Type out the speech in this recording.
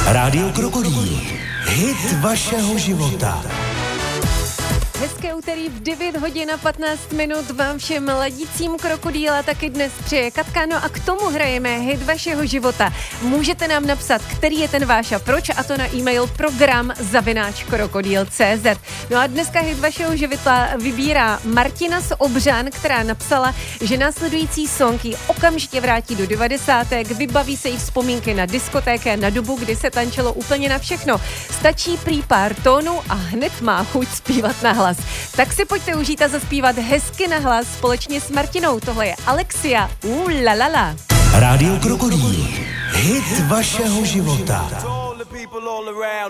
Rádio Krokodýl. Hit vašeho života. Hezké úterý v 9 hodin a 15 minut vám všem ladícím Krokodýla taky dnes přeje Katka. No a k tomu hrajeme hit vašeho života. Můžete nám napsat, který je ten váš a proč, a to na e-mail program@krokodýl.cz. No a dneska hit vašeho života vybírá Martina z Obřan, která napsala, že následující song ji okamžitě vrátí do 90. Vybaví se jí vzpomínky na diskotéky a na dobu, kdy se tančilo úplně na všechno. Stačí prý pár tónů a hned má chuť zpívat nahlas. Tak si pojďte užít a zaspívat hezky nahlas společně s Martinou. Tohle je Alexia. La la la. Rádio Krokodýl. Hit vašeho života.